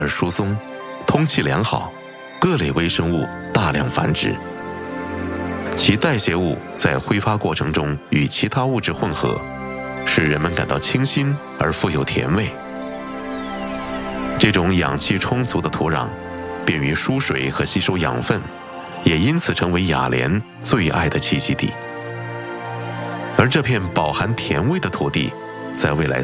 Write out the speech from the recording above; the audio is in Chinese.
而疏松，通气良好，各类微生物大量繁殖。其代谢物在挥发过程中与其他物质混合，使人们感到清新而富有甜味。这种氧气充足的土壤便于输水和吸收养分，也因此成为雅莲最爱的栖息地。而这片饱含甜味的土地，在未来